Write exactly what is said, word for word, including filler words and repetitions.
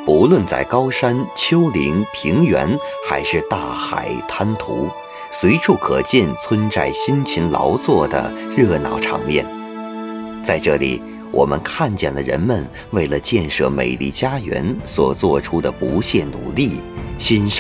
不论在高山、丘陵、平原，还是大海滩涂，随处可见村寨辛勤劳作的热闹场面。在这里，我们看见了人们为了建设美丽家园所做出的不懈努力，欣赏